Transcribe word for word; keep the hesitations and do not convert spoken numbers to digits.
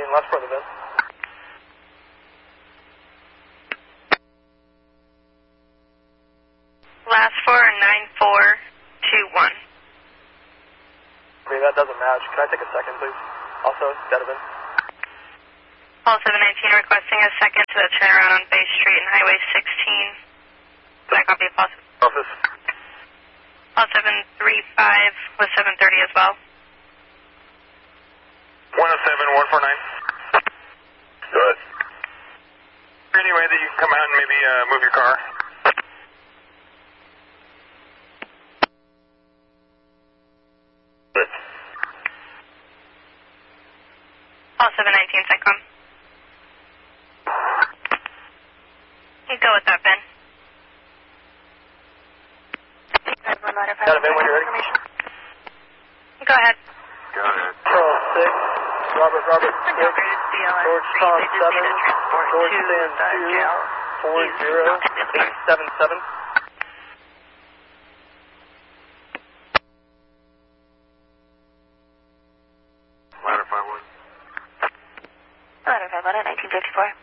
last part of the vent. Last four, nine four two one. I mean, that doesn't match. Can I take a second, please? Also, Dedovan. Hall seven nineteen requesting a second to the turnaround on Bay Street and Highway sixteen. Can I copy a pulse? Office. Hall seven three five with seven thirty as well. one oh seven, one four nine. Good. Is there any way that you can come out and maybe uh, move your car? Good. Hall seven nineteen, SETCOM. You go with that, Ben. Dedovan, when you're ready. Go ahead. Go ahead. Charles six, Robert Robert six, George Tom seven, George Sam two, four zero, eight seven seven. Ladder five one. Ladder five one at nineteen fifty-four.